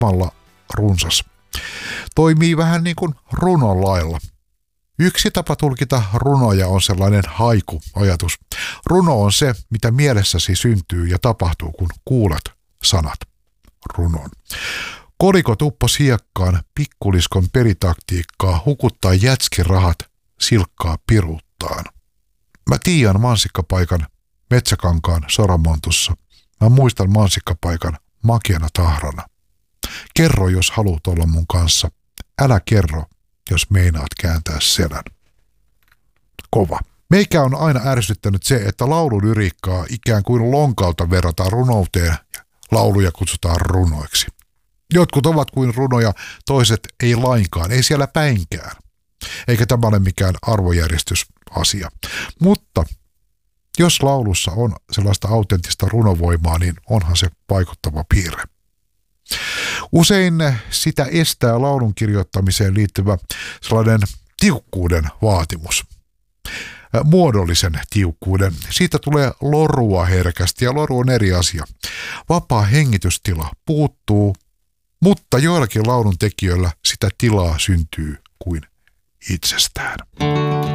samalla runsas. Toimii vähän niin kuin runon lailla. Yksi tapa tulkita runoja on sellainen haiku-ajatus. Runo on se, mitä mielessäsi syntyy ja tapahtuu, kun kuulet sanat runon. Kolikot uppos hiekkaan, pikkuliskon peritaktiikkaa, hukuttaa jätskirahat, silkkaa piruuttaan. Mä tiedän mansikkapaikan Metsäkankaan Soramontussa. Mä muistan mansikkapaikan makeana tahrana. Kerro, jos haluat olla mun kanssa. Älä kerro, jos meinaat kääntää selän. Kova. Meikä on aina ärsyttänyt se, että laululyriikkaa ikään kuin lonkalta verrataan runouteen ja lauluja kutsutaan runoiksi. Jotkut ovat kuin runoja, toiset ei lainkaan, ei siellä päinkään. Eikä tämä ole mikään arvojärjestysasia. Mutta jos laulussa on sellaista autenttista runovoimaa, niin onhan se vaikuttava piirre. Usein sitä estää laulun kirjoittamiseen liittyvä sellainen tiukkuuden vaatimus. Muodollisen tiukkuuden. Siitä tulee lorua herkästi ja loru on eri asia. Vapaa hengitystila puuttuu, mutta joillakin laulun tekijöillä sitä tilaa syntyy kuin itsestään.